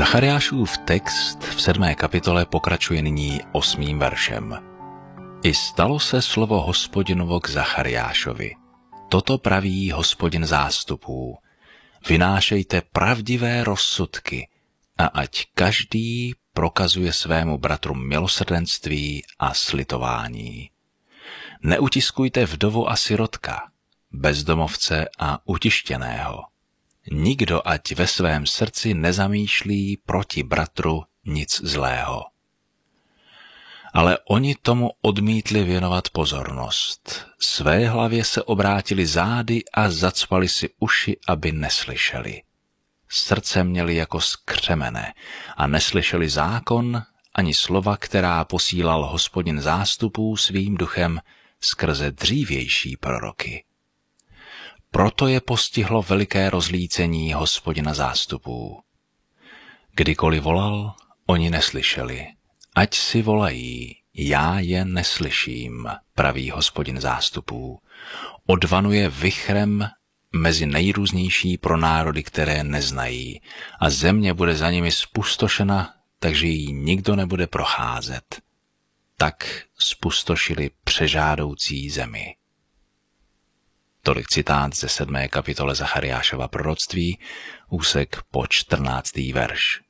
Zachariášův text v 7. kapitole pokračuje nyní 8. veršem. I stalo se slovo Hospodinovo k Zachariášovi. Toto praví Hospodin zástupů. Vynášejte pravdivé rozsudky a ať každý prokazuje svému bratru milosrdenství a slitování. Neutiskujte vdovu a sirotka, bezdomovce a utištěného. Nikdo ať ve svém srdci nezamýšlí proti bratru nic zlého. Ale oni tomu odmítli věnovat pozornost. Své hlavě se obrátili zády a zacpali si uši, aby neslyšeli. Srdce měli jako skřemené a neslyšeli zákon ani slova, která posílal Hospodin zástupů svým duchem skrze dřívější proroky. Proto je postihlo veliké rozlícení Hospodina zástupů. Kdykoliv volal, oni neslyšeli. Ať si volají, já je neslyším, praví Hospodin zástupů. Odvanuje vichrem mezi nejrůznější pro národy, které neznají, a země bude za nimi spustošena, takže jí nikdo nebude procházet. Tak spustošili přežádoucí zemi. Tolik citát ze 7. kapitole Zachariášova proroctví, úsek po 14. verš.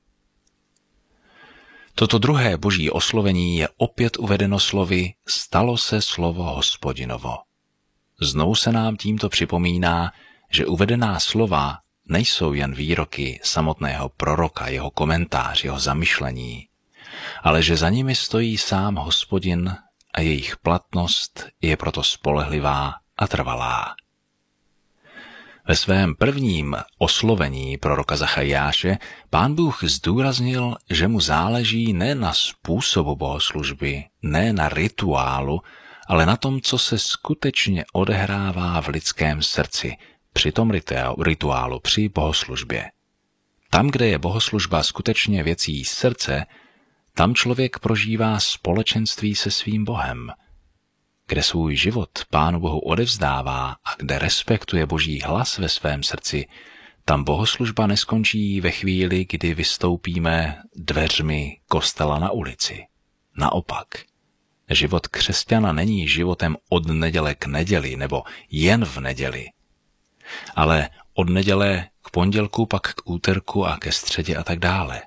Toto druhé boží oslovení je opět uvedeno slovy stalo se slovo Hospodinovo. Znovu se nám tímto připomíná, že uvedená slova nejsou jen výroky samotného proroka, jeho komentář, jeho zamyšlení, ale že za nimi stojí sám Hospodin a jejich platnost je proto spolehlivá a trvalá. Ve svém prvním oslovení proroka Zachariáše Pán Bůh zdůraznil, že mu záleží ne na způsobu bohoslužby, ne na rituálu, ale na tom, co se skutečně odehrává v lidském srdci, při tom rituálu, při bohoslužbě. Tam, kde je bohoslužba skutečně věcí srdce, tam člověk prožívá společenství se svým Bohem. Kde svůj život Pánu Bohu odevzdává a kde respektuje Boží hlas ve svém srdci, tam bohoslužba neskončí ve chvíli, kdy vystoupíme dveřmi kostela na ulici. Naopak, život křesťana není životem od neděle k neděli nebo jen v neděli, ale od neděle k pondělku, pak k úterku a ke středě a tak dále.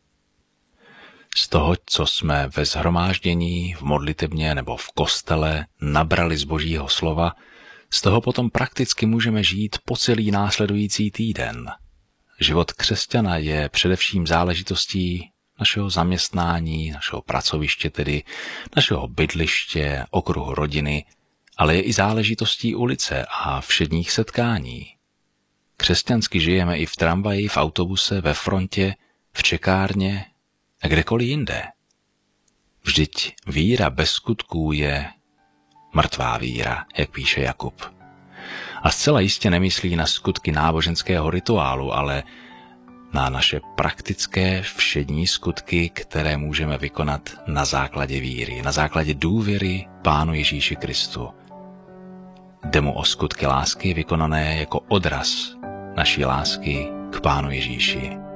Z toho, co jsme ve shromáždění, v modlitebně nebo v kostele nabrali z Božího slova, z toho potom prakticky můžeme žít po celý následující týden. Život křesťana je především záležitostí našeho zaměstnání, našeho pracoviště tedy, našeho bydliště, okruhu rodiny, ale je i záležitostí ulice a všedních setkání. Křesťansky žijeme i v tramvaji, v autobuse, ve frontě, v čekárně a kdekoliv jinde. Vždyť víra bez skutků je mrtvá víra, jak píše Jakub. A zcela jistě nemyslí na skutky náboženského rituálu, ale na naše praktické všední skutky, které můžeme vykonat na základě víry, na základě důvěry Pánu Ježíši Kristu. Jde mu o skutky lásky vykonané jako odraz naší lásky k Pánu Ježíši.